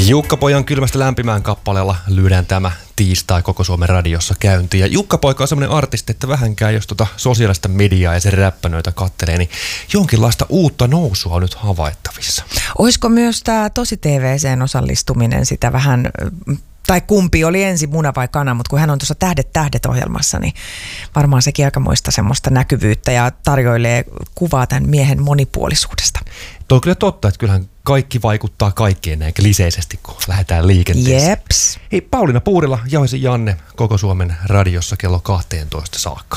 Jukka-pojan kylmästä lämpimään kappaleella lyödään tämä tiistai koko Suomen radiossa käyntiin. Ja Jukka-poika on semmoinen artisti, että vähänkään jos sosiaalista mediaa ja sen räppänöitä kattelee, niin jonkinlaista uutta nousua on nyt havaittavissa. Olisiko myös tämä Tosi TV:seen osallistuminen sitä vähän, tai kumpi oli ensin muna vai kana, mutta kun hän on tuossa Tähdet ohjelmassa, niin varmaan sekin aikamoista semmoista näkyvyyttä ja tarjoilee kuvaa tämän miehen monipuolisuudesta. Tuo on kyllä totta, että kyllähän kaikki vaikuttaa kaikkeen näin kliseisesti, kun lähdetään liikenteeseen. Jeps. Hei, Pauliina Puurila, Jauhisen Janne, koko Suomen radiossa kello 12 saakka.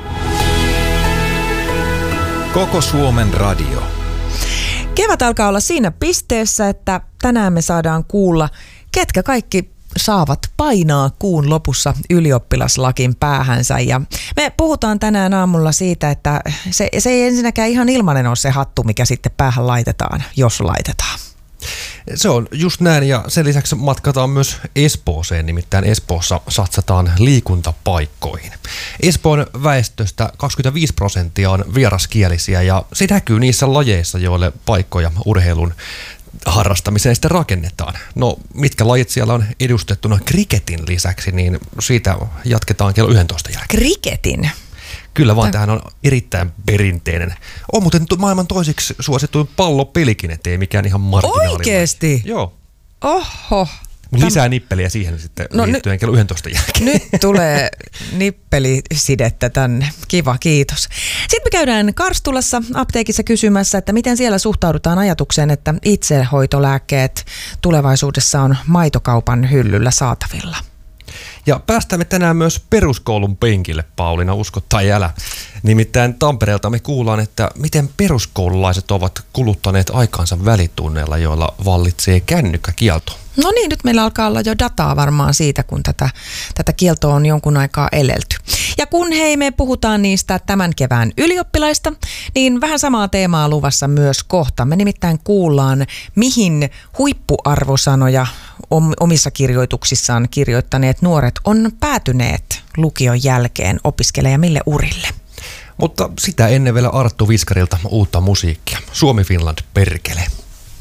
Koko Suomen radio. Kevät alkaa olla siinä pisteessä, että tänään me saadaan kuulla, ketkä kaikki saavat painaa kuun lopussa ylioppilaslakin päähänsä. Ja me puhutaan tänään aamulla siitä, että se ei ensinnäkään ihan ilmainen ole se hattu, mikä sitten päähän laitetaan, jos laitetaan. Se on just näin, ja sen lisäksi matkataan myös Espooseen, nimittäin Espoossa satsataan liikuntapaikkoihin. Espoon väestöstä 25% on vieraskielisiä, ja se näkyy niissä lajeissa, joille paikkoja urheilun harrastamiseen sitten rakennetaan. No, mitkä lajit siellä on edustettuna kriketin lisäksi, niin siitä jatketaan kello 11 jälkeen. Kriketin? Kyllä vaan, tämähän on erittäin perinteinen. On muuten maailman toiseksi suosituin pallopelikin, ettei mikään ihan marginaali. Oikeesti? Joo. Oho. Lisää nippeliä siihen sitten liittyen kello 11 jälkeen. Nyt tulee nippelisidettä tänne. Kiva, kiitos. Sitten me käydään Karstulassa apteekissa kysymässä, että miten siellä suhtaudutaan ajatukseen, että itsehoitolääkkeet tulevaisuudessa on maitokaupan hyllyllä saatavilla. Ja päästään me tänään myös peruskoulun penkille, Pauliina, usko tai älä. Nimittäin Tampereelta me kuullaan, että miten peruskoululaiset ovat kuluttaneet aikaansa välitunneilla, joilla vallitsee kännykkäkielto. No niin, nyt meillä alkaa olla jo dataa varmaan siitä, kun tätä kieltoa on jonkun aikaa elelty. Ja kun me puhutaan niistä tämän kevään ylioppilaista, niin vähän samaa teemaa luvassa myös kohta. Me nimittäin kuullaan, mihin huippuarvosanoja omissa kirjoituksissaan kirjoittaneet nuoret on päätyneet lukion jälkeen opiskelemaan ja mille urille. Mutta sitä ennen vielä Arttu Viskarilta uutta musiikkia. Suomi Finland perkele.